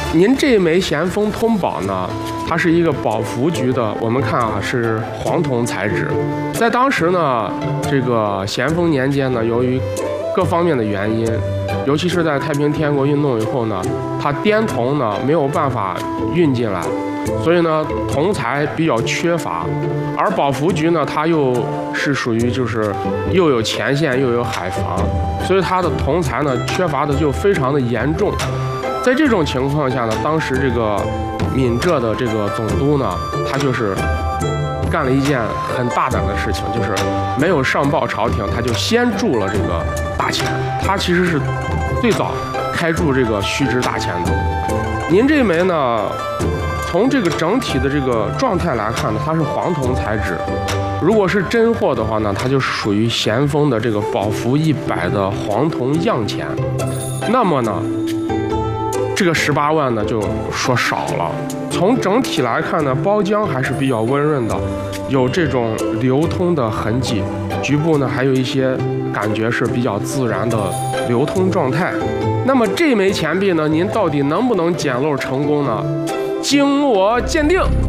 您这一枚咸丰通宝呢，它是一个宝福局的，我们看啊是黄铜材质。在当时呢，这个咸丰年间呢，由于各方面的原因，尤其是在太平天国运动以后呢，它滇铜呢没有办法运进来，所以呢铜材比较缺乏。而宝福局呢，它又是属于就是又有前线又有海防，所以它的铜材呢缺乏的就非常的严重。在这种情况下呢，当时这个闽浙的这个总督呢，他就是干了一件很大胆的事情，就是没有上报朝廷，他就先铸了这个大钱。他其实是最早开铸这个须知大钱的。您这枚呢，从这个整体的这个状态来看呢，它是黄铜材质。如果是真货的话呢，它就属于咸丰的这个宝福100的黄铜样钱。那么呢，这个18万呢就说少了。从整体来看呢，包浆还是比较温润的，有这种流通的痕迹，局部呢还有一些感觉是比较自然的流通状态。那么这枚钱币呢，您到底能不能捡漏成功呢？经我鉴定。